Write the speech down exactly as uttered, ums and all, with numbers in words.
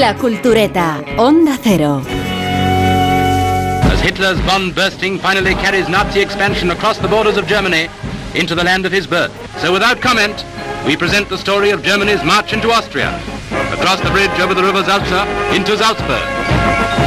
La Cultureta, Onda Cero. As Hitler's bomb bursting finally carries Nazi expansion across the borders of Germany into the land of his birth. So without comment, we present the story of Germany's march into Austria, across the bridge over the river Salza into Salzburg.